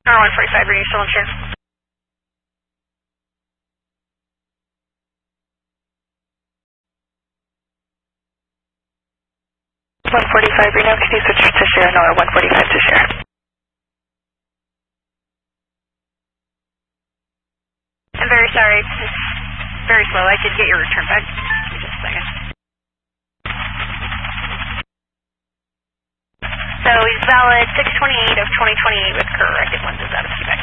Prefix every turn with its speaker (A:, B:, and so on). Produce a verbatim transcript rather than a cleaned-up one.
A: R one forty-five, are you still insured? one forty-five, Reno, can you switch to share? No, or one forty-five to share. I'm very sorry, it's very slow. I did get your return back. Give me just a second. So he's valid six twenty-eight of twenty twenty-eight with corrected lenses out of feedback.